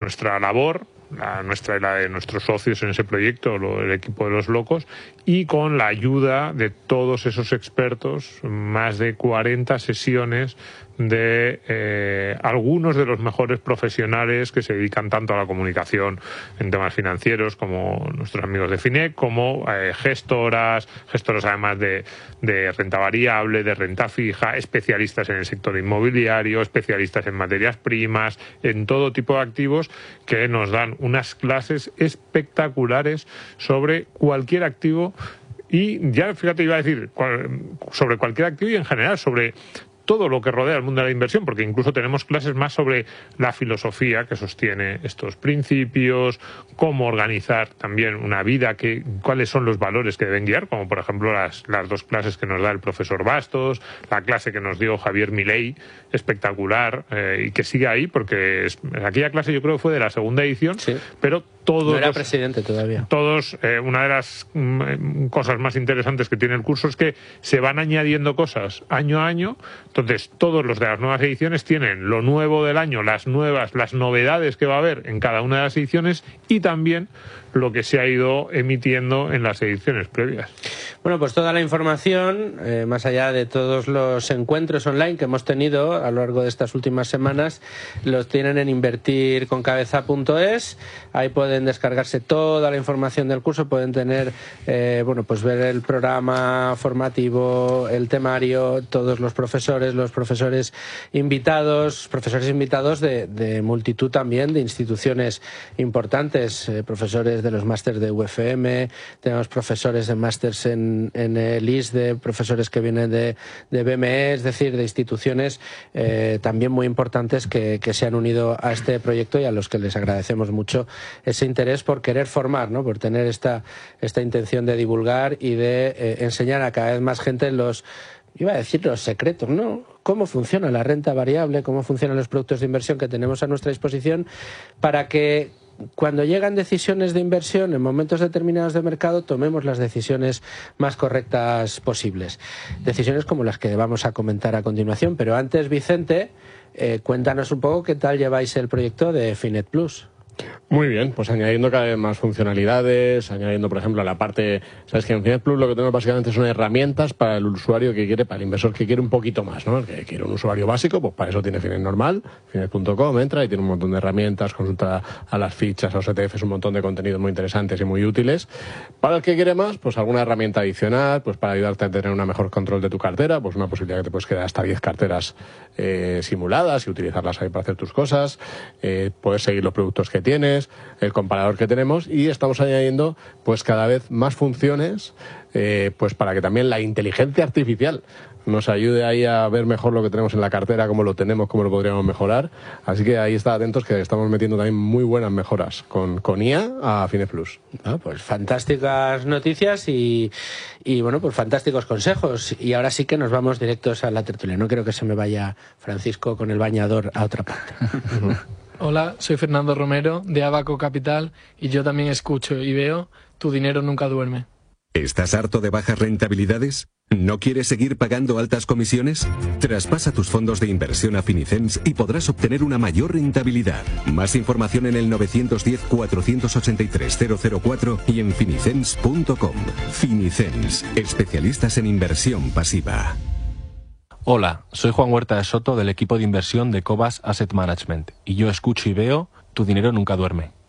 nuestra labor, la nuestra y la de nuestros socios en ese proyecto, el equipo de los locos, y con la ayuda de todos esos expertos, más de 40 sesiones de algunos de los mejores profesionales que se dedican tanto a la comunicación en temas financieros, como nuestros amigos de FINEC, como gestoras además de renta variable, de renta fija, especialistas en el sector inmobiliario, especialistas en materias primas, en todo tipo de activos, que nos dan unas clases espectaculares sobre cualquier activo. Y ya, fíjate, iba a decir sobre cualquier activo y en general sobre todo lo que rodea el mundo de la inversión, porque incluso tenemos clases más sobre la filosofía que sostiene estos principios, cómo organizar también una vida, cuáles son los valores que deben guiar, como por ejemplo las dos clases que nos da el profesor Bastos, la clase que nos dio Javier Milei, espectacular, y que sigue ahí, porque aquella clase yo creo que fue de la segunda edición, sí, pero todos... No era presidente todavía. Todos, una de las cosas más interesantes que tiene el curso es que se van añadiendo cosas año a año. Entonces, todos los de las nuevas ediciones tienen lo nuevo del año, las novedades que va a haber en cada una de las ediciones, y también lo que se ha ido emitiendo en las ediciones previas. Bueno, pues toda la información, más allá de todos los encuentros online que hemos tenido a lo largo de estas últimas semanas, los tienen en invertirconcabeza.es. Ahí pueden descargarse toda la información del curso, pueden tener, pues ver el programa formativo, el temario, todos los profesores invitados de multitud también de instituciones importantes, profesores de los másters de UFM, tenemos profesores de másters en el ISDE, profesores que vienen de BME, es decir, de instituciones también muy importantes que se han unido a este proyecto y a los que les agradecemos mucho ese interés por querer formar, ¿no? Por tener esta intención de divulgar y de enseñar a cada vez más gente los secretos, ¿no? Cómo funciona la renta variable, cómo funcionan los productos de inversión que tenemos a nuestra disposición, para que cuando llegan decisiones de inversión en momentos determinados de mercado tomemos las decisiones más correctas posibles. Decisiones como las que vamos a comentar a continuación. Pero antes, Vicente, cuéntanos un poco qué tal lleváis el proyecto de Finet Plus. Muy bien, pues añadiendo cada vez más funcionalidades, añadiendo, por ejemplo, a la parte... Sabes que en Finet Plus lo que tenemos básicamente son herramientas para el usuario que quiere, para el inversor que quiere un poquito más, ¿no? El que quiere un usuario básico, pues para eso tiene Finet normal, Finet.com, entra y tiene un montón de herramientas, consulta a las fichas, a los ETFs, un montón de contenidos muy interesantes y muy útiles. Para el que quiere más, pues alguna herramienta adicional, pues para ayudarte a tener un mejor control de tu cartera, pues una posibilidad que te puedes quedar hasta 10 carteras simuladas y utilizarlas ahí para hacer tus cosas, poder seguir los productos que tienes, el comparador que tenemos, y estamos añadiendo pues cada vez más funciones pues para que también la inteligencia artificial nos ayude ahí a ver mejor lo que tenemos en la cartera, cómo lo tenemos, cómo lo podríamos mejorar. Así que ahí está atentos, que estamos metiendo también muy buenas mejoras con IA a Finet Plus. Pues fantásticas noticias y bueno, pues fantásticos consejos. Y ahora sí que nos vamos directos a la tertulia. No creo que se me vaya Francisco con el bañador a otra parte. Hola, soy Fernando Romero de Abaco Capital y yo también escucho y veo Tu dinero nunca duerme. ¿Estás harto de bajas rentabilidades? ¿No quieres seguir pagando altas comisiones? Traspasa tus fondos de inversión a Finicens y podrás obtener una mayor rentabilidad. Más información en el 910-483-004 y en finicens.com. Finicens, especialistas en inversión pasiva. Hola, soy Juan Huerta de Soto del equipo de inversión de Cobas Asset Management y yo escucho y veo Tu dinero nunca duerme.